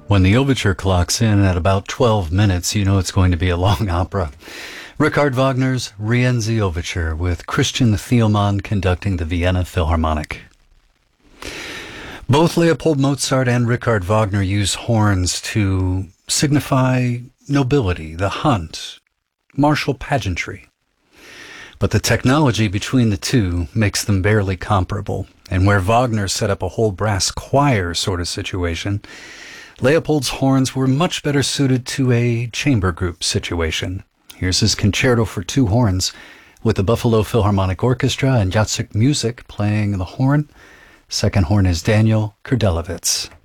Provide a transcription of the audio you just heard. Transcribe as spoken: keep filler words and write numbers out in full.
When the overture clocks in at about twelve minutes, you know it's going to be a long opera. Richard Wagner's Rienzi Overture with Christian Thielmann conducting the Vienna Philharmonic. Both Leopold Mozart and Richard Wagner use horns to signify nobility, the hunt, martial pageantry. But the technology between the two makes them barely comparable. And where Wagner set up a whole brass choir sort of situation, Leopold's horns were much better suited to a chamber group situation. Here's his concerto for two horns with the Buffalo Philharmonic Orchestra and Jacek Music playing the horn. Second horn is Daniel Kurdelewicz.